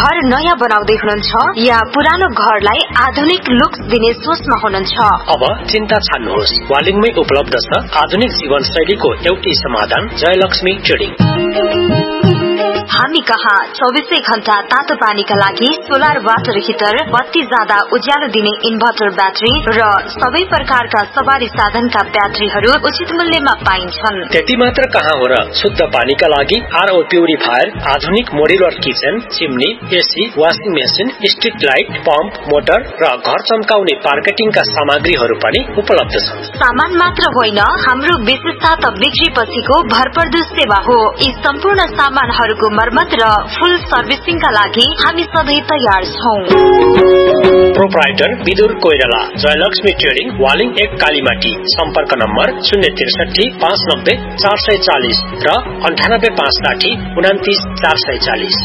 घर नयाँ बनाउँदै हुनुहुन्छ या पुरानो घरलाई आधुनिक लुक्स दिने सोचमा हुनुहुन्छ? अब चिन्ता छाड्नुहोस्, वालिङमै उपलब्ध छ आधुनिक जीवनशैलीको एउटै समाधान, जयलक्ष्मी ट्रेडिङ। हामी कहाँ 24 घण्टा तातो पानीका लागि सोलर वाटर हिटर, बत्ती जाँदा उज्यालो दिने इन्भर्टर ब्याट्री र सबै प्रकारका सवारी साधनका ब्याट्रीहरू उचित मूल्यमा पाइन्छन्। त्यति मात्र कहाँ हो र, शुद्ध पानीका लागि आरओ प्युरिफायर, आधुनिक modular kitchen, chimney, AC, washing machine, street light, pump, motor र घर चम्काउने मार्केटिङका सामग्रीहरू पनि उपलब्ध छन्। सामान मात्र होइन, हाम्रो विशेषता त बिक्री पछिको भरपर्दो सेवा हो। यी सम्पूर्ण सामानहरूको मर्मत र फुल सर्भिसिङका लागि हामी सधैँ तयार छौं। Proprietor Vidur Koirala, Jayalakshmi trading, Waling 1 Kalimati. सम्पर्क नम्बर 063 590 440 र 98 560 29 440।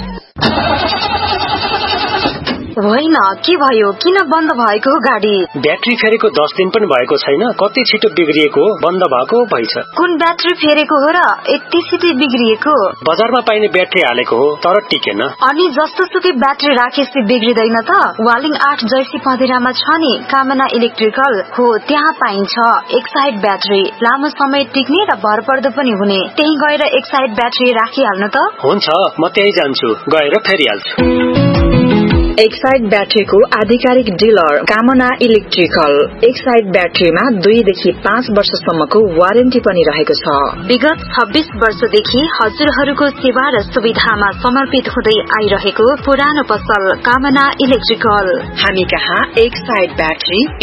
होइन, के भयो? किन बन्द भएको हो गाडी? ब्याट्री फेरेको 10 दिन पनि भएको छैन, कति छिटो बिग्रिएको, बन्द भएको भइछ। कुन ब्याट्री फेरेको हो र यति छिटो बिग्रिएको? बजारमा पाइने ब्याट्री हालेको हो, तर टिकेन। अनि जस्तो सुकै ब्याट्री राखेपछि बिग्रिदैन त? वालिङ 8 जैसी पँधेरामा छ नि, कामना इलेक्ट्रिकल हो, त्यहाँ पाइन्छ एक साइड ब्याट्री, लामो समय टिक्ने र भरपर्दो पनि हुने। त्यही गएर एक साइड ब्याट्री राखिहाल्नु त। हुन्छ, म त्यही जान्छु, गएर फेरिहाल्छु। एक साइड ब्याट्रीको आधिकारिक डिलर कामना इलेक्ट्रिकल। एक साइड ब्याट्रीमा 2 देखि 5 वर्षसम्मको वारेन्टी पनि रहेको छ। विगत 26 वर्षदेखि हजुरहरूको सेवा र सुविधामा समर्पित हुँदै आइरहेको पुरानो पसल कामना इलेक्ट्रिकल। हामी कहाँ एक साइड ब्याट्री,